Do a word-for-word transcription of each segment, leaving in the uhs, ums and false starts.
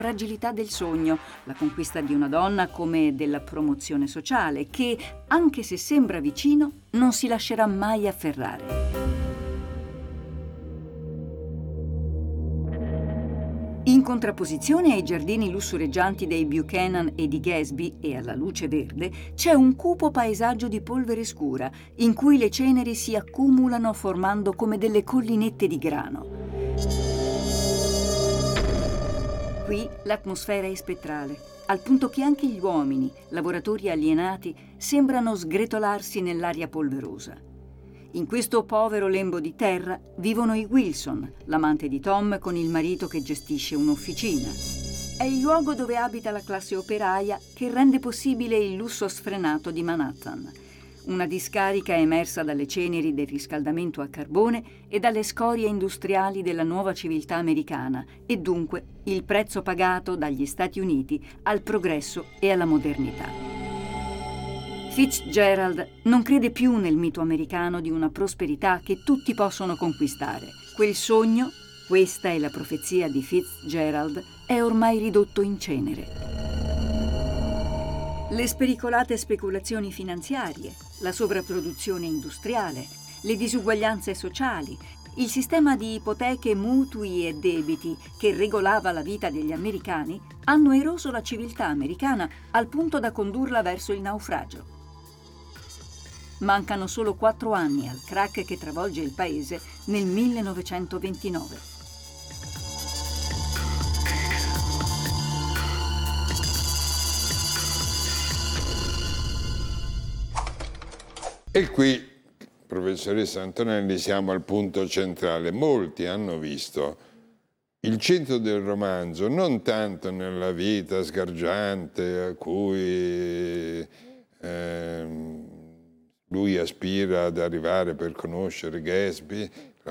Fragilità del sogno, la conquista di una donna come della promozione sociale, che, anche se sembra vicino, non si lascerà mai afferrare. In contrapposizione ai giardini lussureggianti dei Buchanan e di Gatsby e alla luce verde, c'è un cupo paesaggio di polvere scura, in cui le ceneri si accumulano formando come delle collinette di grano. Qui l'atmosfera è spettrale, al punto che anche gli uomini, lavoratori alienati, sembrano sgretolarsi nell'aria polverosa. In questo povero lembo di terra vivono i Wilson, l'amante di Tom con il marito che gestisce un'officina. È il luogo dove abita la classe operaia che rende possibile il lusso sfrenato di Manhattan. Una discarica emersa dalle ceneri del riscaldamento a carbone e dalle scorie industriali della nuova civiltà americana e dunque il prezzo pagato dagli Stati Uniti al progresso e alla modernità. Fitzgerald non crede più nel mito americano di una prosperità che tutti possono conquistare. Quel sogno, questa è la profezia di Fitzgerald, è ormai ridotto in cenere. Le spericolate speculazioni finanziarie, la sovrapproduzione industriale, le disuguaglianze sociali, il sistema di ipoteche, mutui e debiti che regolava la vita degli americani hanno eroso la civiltà americana al punto da condurla verso il naufragio. Mancano solo quattro anni al crack che travolge il paese nel millenovecentoventinove. E qui, professoressa Antonelli, siamo al punto centrale. Molti hanno visto il centro del romanzo non tanto nella vita sgargiante a cui eh, lui aspira ad arrivare per conoscere Gatsby,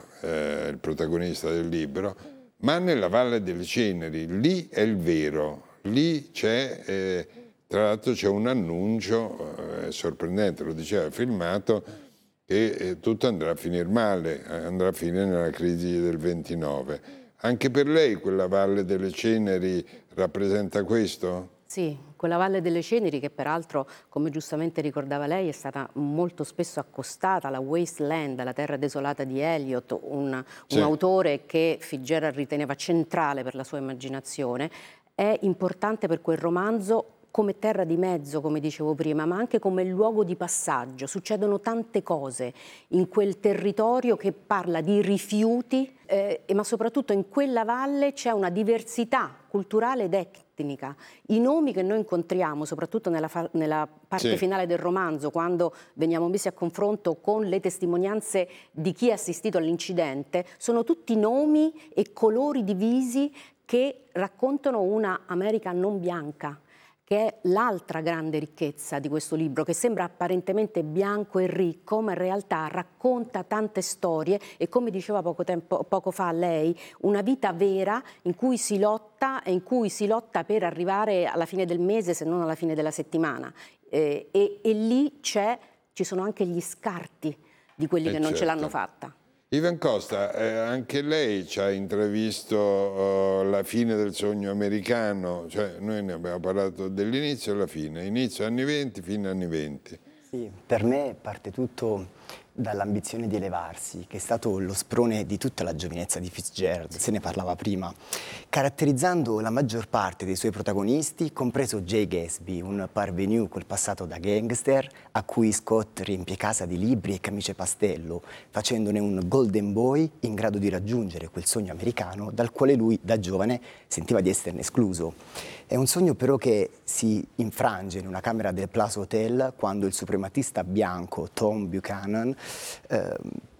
eh, il protagonista del libro, ma nella Valle delle Ceneri. Lì è il vero, lì c'è... Eh, Tra l'altro c'è un annuncio eh, sorprendente, lo diceva il filmato, che eh, tutto andrà a finire male, andrà a finire nella crisi del ventinove. Anche per lei quella Valle delle Ceneri rappresenta questo? Sì, quella Valle delle Ceneri che peraltro, come giustamente ricordava lei, è stata molto spesso accostata alla Wasteland, la terra desolata di Eliot, un, sì. un autore che Fitzgerald riteneva centrale per la sua immaginazione, è importante per quel romanzo come terra di mezzo, come dicevo prima, ma anche come luogo di passaggio. Succedono tante cose in quel territorio che parla di rifiuti, eh, ma soprattutto in quella valle c'è una diversità culturale ed etnica. I nomi che noi incontriamo, soprattutto nella, nella parte sì. finale del romanzo, quando veniamo messi a confronto con le testimonianze di chi ha assistito all'incidente, sono tutti nomi e colori divisi che raccontano una America non bianca, che è l'altra grande ricchezza di questo libro, che sembra apparentemente bianco e ricco, ma in realtà racconta tante storie e, come diceva poco, tempo, poco fa lei, una vita vera in cui si lotta e in cui si lotta per arrivare alla fine del mese, se non alla fine della settimana. Eh, e, e lì c'è, ci sono anche gli scarti di quelli eh che non certo. ce l'hanno fatta. Ivan Costa, eh, anche lei ci ha intravisto uh, la fine del sogno americano, cioè noi ne abbiamo parlato dell'inizio e alla fine, inizio anni venti, fine anni venti. Sì, per me parte tutto dall'ambizione di elevarsi, che è stato lo sprone di tutta la giovinezza di Fitzgerald, se ne parlava prima, caratterizzando la maggior parte dei suoi protagonisti, compreso Jay Gatsby, un parvenu col passato da gangster, a cui Scott riempie casa di libri e camicie pastello, facendone un golden boy in grado di raggiungere quel sogno americano dal quale lui, da giovane, sentiva di esserne escluso. È un sogno però che si infrange in una camera del Plaza Hotel quando il suprematista bianco Tom Buchanan eh,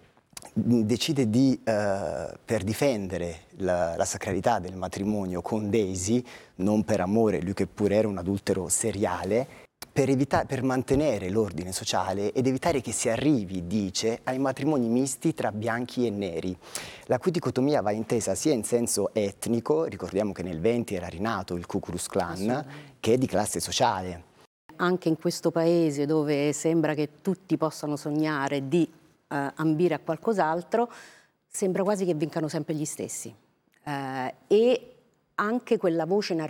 decide di, eh, per difendere la, la sacralità del matrimonio con Daisy, non per amore, lui che pure era un adultero seriale, per, evita- per mantenere l'ordine sociale ed evitare che si arrivi, dice, ai matrimoni misti tra bianchi e neri. La cui dicotomia va intesa sia in senso etnico, ricordiamo che nel venti era rinato il Ku Klux Klan, che di classe sociale. Anche in questo paese dove sembra che tutti possano sognare di eh, ambire a qualcos'altro, sembra quasi che vincano sempre gli stessi. Eh, e anche quella voce narrativa